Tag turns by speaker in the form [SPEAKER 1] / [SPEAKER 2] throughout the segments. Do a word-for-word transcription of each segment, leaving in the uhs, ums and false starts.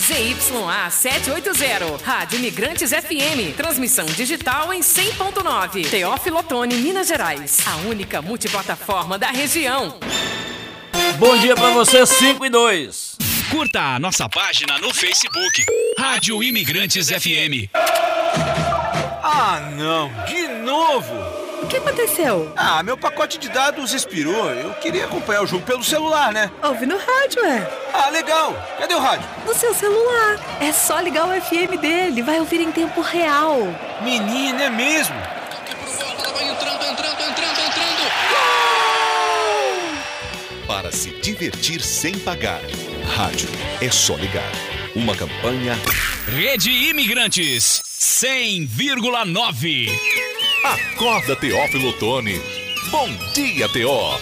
[SPEAKER 1] Z Y A setecentos e oitenta, Rádio Imigrantes F M, transmissão digital em cem ponto nove. Teófilo Otoni, Minas Gerais, a única multiplataforma da região.
[SPEAKER 2] Bom dia pra você, cinco e dois.
[SPEAKER 3] Curta a nossa página no Facebook, Rádio Imigrantes F M.
[SPEAKER 4] Ah, não, de novo!
[SPEAKER 5] O que aconteceu?
[SPEAKER 4] Ah, meu pacote de dados expirou. Eu queria acompanhar o jogo pelo celular, né?
[SPEAKER 5] Ouve no rádio, é.
[SPEAKER 4] Ah, legal. Cadê o rádio?
[SPEAKER 5] No seu celular. É só ligar o F M dele. Vai ouvir em tempo real.
[SPEAKER 4] Menina, é mesmo?
[SPEAKER 3] Ela vai entrando, entrando, entrando, entrando.
[SPEAKER 6] Para se divertir sem pagar. Rádio é só ligar. Uma campanha...
[SPEAKER 3] Rede Imigrantes, cem vírgula nove.
[SPEAKER 6] Acorda, Teófilo Otoni. Bom dia, Teó.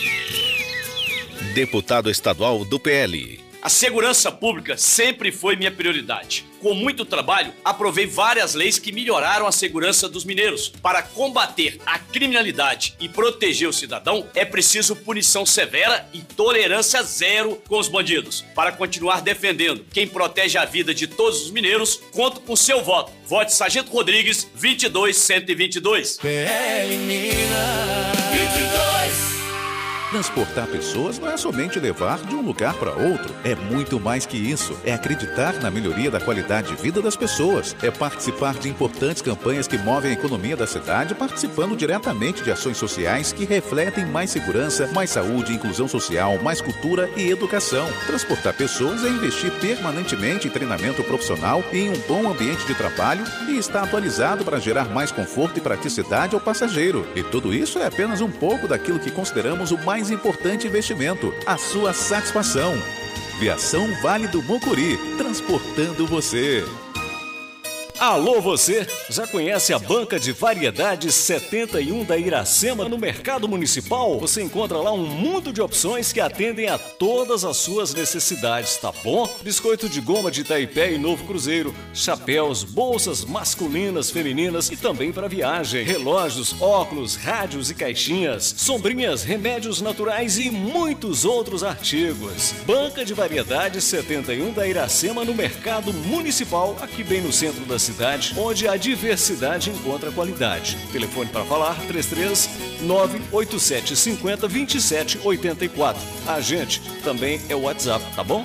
[SPEAKER 6] Deputado estadual do P L.
[SPEAKER 7] A segurança pública sempre foi minha prioridade. Com muito trabalho, aprovei várias leis que melhoraram a segurança dos mineiros. Para combater a criminalidade e proteger o cidadão, é preciso punição severa e tolerância zero com os bandidos. Para continuar defendendo quem protege a vida de todos os mineiros, conto com seu voto. Vote Sargento Rodrigues, vinte e dois cento e vinte e dois.
[SPEAKER 6] P L Minas. vinte e dois. Transportar pessoas não é somente levar de um lugar para outro. É muito mais que isso. É acreditar na melhoria da qualidade de vida das pessoas. É participar de importantes campanhas que movem a economia da cidade, participando diretamente de ações sociais que refletem mais segurança, mais saúde, inclusão social, mais cultura e educação. Transportar pessoas é investir permanentemente em treinamento profissional e em um bom ambiente de trabalho e estar atualizado para gerar mais conforto e praticidade ao passageiro. E tudo isso é apenas um pouco daquilo que consideramos o mais importante investimento, a sua satisfação. Viação Vale do Mucuri, transportando você.
[SPEAKER 8] Alô você, já conhece a Banca de Variedades setenta e um da Iracema no Mercado Municipal? Você encontra lá um mundo de opções que atendem a todas as suas necessidades, tá bom? Biscoito de goma de Itaipé e Novo Cruzeiro, chapéus, bolsas masculinas, femininas e também para viagem, relógios, óculos, rádios e caixinhas, sombrinhas, remédios naturais e muitos outros artigos. Banca de Variedades setenta e um da Iracema no Mercado Municipal, aqui bem no centro da cidade. cidade, onde a diversidade encontra qualidade. Telefone para falar, três três nove oito sete cinco zero dois sete oito quatro. A gente também é o WhatsApp, tá bom?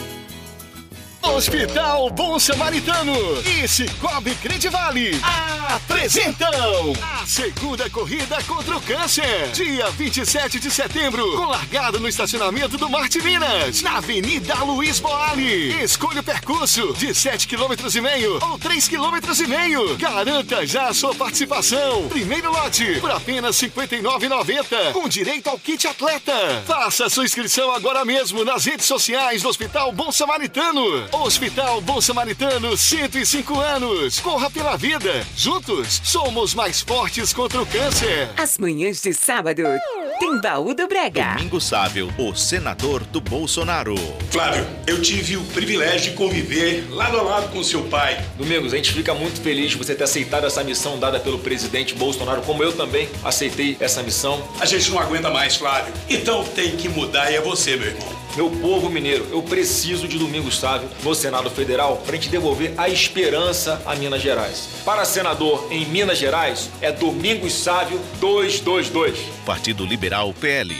[SPEAKER 9] Hospital Bom Samaritano e Cicobi Credivale apresentam a segunda corrida contra o câncer, dia vinte e sete de setembro, com largada no estacionamento do Marte Minas, na Avenida Luiz Boali. Escolha o percurso de sete quilômetros e meio ou três quilômetros e meio. Garanta já a sua participação. Primeiro lote por apenas cinquenta e nove reais e noventa centavos, com direito ao kit atleta. Faça sua inscrição agora mesmo nas redes sociais do Hospital Bom Samaritano. Hospital Bom Samaritano, cento e cinco anos. Corra pela vida. Juntos, somos mais fortes contra o câncer.
[SPEAKER 1] As manhãs de sábado tem Baú do Brega.
[SPEAKER 6] Domingos Sávio, o senador do Bolsonaro.
[SPEAKER 10] Flávio, eu tive o privilégio de conviver lado a lado com seu pai.
[SPEAKER 11] Domingos, a gente fica muito feliz de você ter aceitado essa missão dada pelo presidente Bolsonaro, como eu também aceitei essa missão.
[SPEAKER 10] A gente não aguenta mais, Flávio. Então tem que mudar e é você, meu irmão.
[SPEAKER 11] Meu povo mineiro, eu preciso de Domingos Sávio no Senado Federal para a gente devolver a esperança a Minas Gerais. Para senador em Minas Gerais, é Domingos Sávio duzentos e vinte e dois.
[SPEAKER 6] Partido Liberal P L.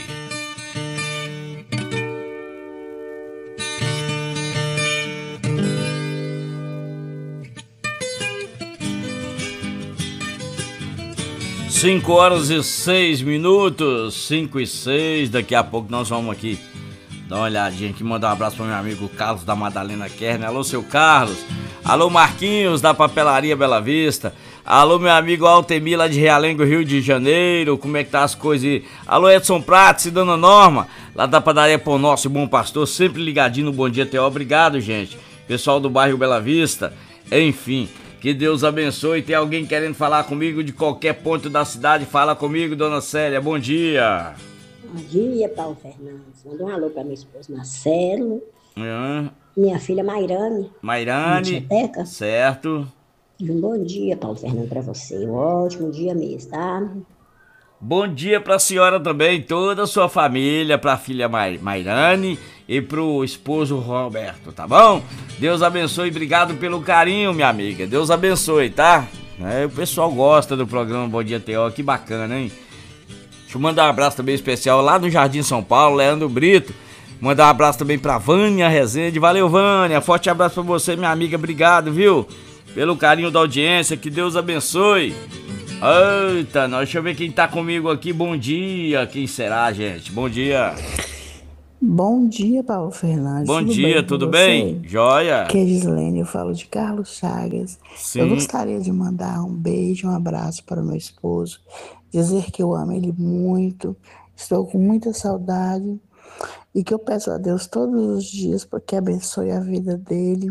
[SPEAKER 2] Cinco horas e seis minutos, cinco e seis. Daqui a pouco nós vamos aqui dar uma olhadinha aqui, mandar um abraço para meu amigo Carlos da Madalena Kerner. Alô, seu Carlos. Alô, Marquinhos da Papelaria Bela Vista. Alô, meu amigo Altemir lá de Realengo, Rio de Janeiro. Como é que tá as coisas aí? Alô, Edson Prates e Dona Norma, lá da Padaria Pão Nosso e Bom Pastor, sempre ligadinho no Bom Dia Teó. Obrigado, gente. Pessoal do bairro Bela Vista. Enfim, que Deus abençoe. Tem alguém querendo falar comigo de qualquer ponto da cidade? Fala comigo, Dona Célia. Bom dia.
[SPEAKER 12] Bom dia, Paulo Fernandes. Manda um alô para meu esposo Marcelo.
[SPEAKER 2] É.
[SPEAKER 12] Minha filha Mairane.
[SPEAKER 2] Mairane. Certo.
[SPEAKER 12] E um bom dia, Paulo Fernandes, para você. Um ótimo dia mesmo, tá?
[SPEAKER 2] Bom dia pra senhora também, toda a sua família, pra filha Mairane e pro esposo Roberto, tá bom? Deus abençoe, obrigado pelo carinho, minha amiga. Deus abençoe, tá? É, o pessoal gosta do programa Bom Dia T O, que bacana, hein? Deixa eu mandar um abraço também especial lá no Jardim São Paulo, Leandro Brito. Mandar um abraço também pra Vânia Rezende. Valeu, Vânia. Forte abraço pra você, minha amiga. Obrigado, viu? Pelo carinho da audiência. Que Deus abençoe. Eita, nós, deixa eu ver quem tá comigo aqui. Bom dia. Quem será, gente? Bom dia.
[SPEAKER 13] Bom dia, Paulo Fernandes.
[SPEAKER 2] Bom
[SPEAKER 13] tudo
[SPEAKER 2] dia,
[SPEAKER 13] bem
[SPEAKER 2] tudo
[SPEAKER 13] você?
[SPEAKER 2] bem? Joia.
[SPEAKER 13] Aqui é Gislene, eu falo de Carlos Chagas.
[SPEAKER 2] Sim.
[SPEAKER 13] Eu gostaria de mandar um beijo, um abraço para o meu esposo. Dizer que eu amo ele muito. Estou com muita saudade. E que eu peço a Deus todos os dias para que abençoe a vida dele.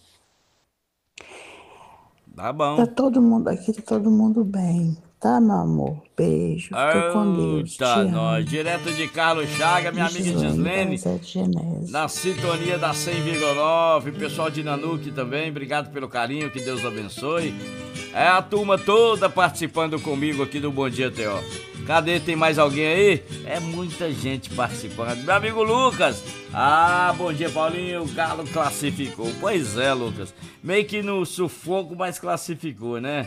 [SPEAKER 2] Tá bom.
[SPEAKER 13] Tá todo mundo aqui, tá todo mundo bem. Tá, meu amor? Beijo. Fica com Deus.
[SPEAKER 2] Tá, nós. Direto de Carlos Chagas, minha amiga Gislene. Na sintonia da cem vírgula nove. Pessoal de Nanuque também. Obrigado pelo carinho. Que Deus abençoe. É a turma toda participando comigo aqui do Bom Dia T O. Cadê? Tem mais alguém aí? É muita gente participando. Meu amigo Lucas. Ah, bom dia, Paulinho. O Galo classificou. Pois é, Lucas. Meio que no sufoco, mas classificou, né?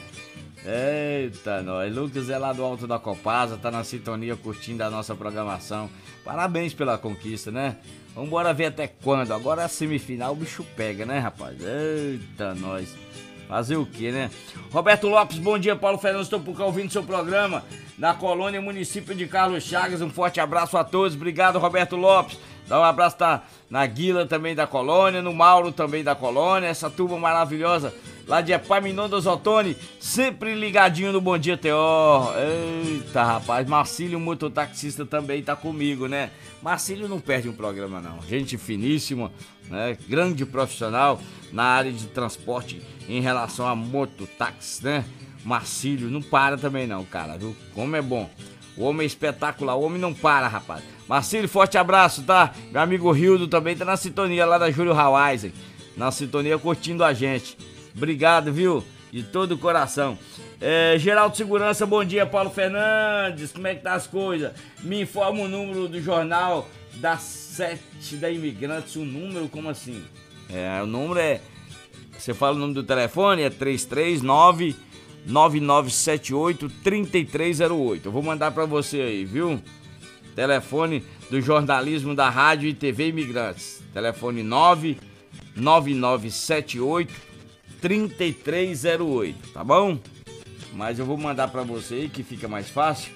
[SPEAKER 2] Eita, nós. Lucas é lá do Alto da Copasa, tá na sintonia curtindo a nossa programação. Parabéns pela conquista, né? Vambora ver até quando. Agora a semifinal o bicho pega, né, rapaz? Eita, nós. Fazer o quê, né? Roberto Lopes, bom dia, Paulo Fernandes. Estou por cá ouvindo seu programa na colônia município de Carlos Chagas. Um forte abraço a todos. Obrigado, Roberto Lopes. Dá um abraço tá, na Guila também da colônia, no Mauro também da colônia. Essa turma maravilhosa lá de Epaminondas Ottoni, sempre ligadinho no Bom Dia T O. Eita, rapaz, Marcílio, mototaxista, também tá comigo, né? Marcílio não perde um programa, não. Gente finíssima, né? Grande profissional na área de transporte em relação a mototáxi, né? Marcílio não para também não, cara, viu? Como é bom. O homem é espetacular, o homem não para, rapaz. Marcílio, forte abraço, tá? Meu amigo Rildo também tá na sintonia lá da Júlio Hawaii, na sintonia curtindo a gente. Obrigado, viu? De todo o coração. É, Geraldo Segurança, bom dia, Paulo Fernandes. Como é que tá as coisas? Me informa o número do jornal da sete da Imigrantes. O número, como assim? É, o número é... Você fala o número do telefone, é três três nove, nove nove sete oito, três três zero oito. Eu vou mandar pra você aí, viu? Telefone do jornalismo da Rádio e T V Imigrantes. Telefone nove nove nove sete oito, três três zero oito, tá bom? Mas eu vou mandar pra você aí que fica mais fácil.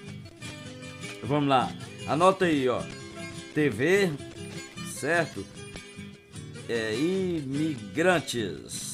[SPEAKER 2] Vamos lá. Anota aí, ó. T V, certo? É, Imigrantes.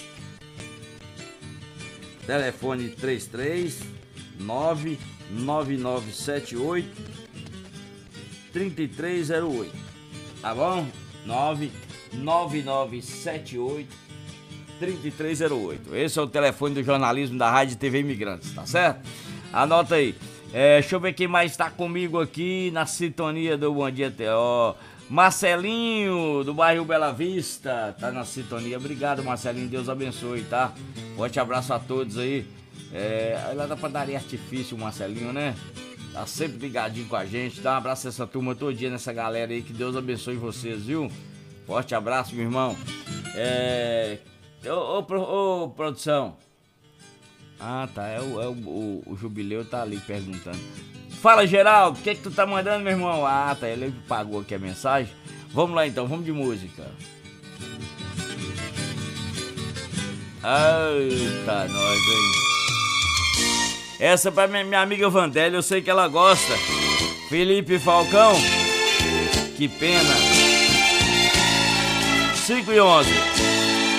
[SPEAKER 2] Telefone três três nove, nove nove sete oito, três três zero oito. Tá bom? nove nove nove sete oito, três três zero oito. Esse é o telefone do jornalismo da Rádio e T V Imigrantes, tá certo? Anota aí. É, deixa eu ver quem mais tá comigo aqui na sintonia do Bom Dia T O. Marcelinho, do bairro Bela Vista, tá na sintonia. Obrigado, Marcelinho, Deus abençoe, tá? Forte abraço a todos aí. É, lá da padaria Artifício, o Marcelinho, né? Tá sempre ligadinho com a gente. Dá um abraço a essa turma todo dia, nessa galera aí. Que Deus abençoe vocês, viu? Forte abraço, meu irmão. É... Ô, ô, ô, produção. Ah, tá. É o, é o, o, o Jubileu tá ali perguntando. Fala, Geraldo. O que que tu tá mandando, meu irmão? Ah, tá. Ele pagou aqui a mensagem. Vamos lá, então. Vamos de música. Eita, nós, hein? Essa é pra minha, minha amiga Vandélia. Eu sei que ela gosta. Felipe Falcão. Que pena. cinco e onze.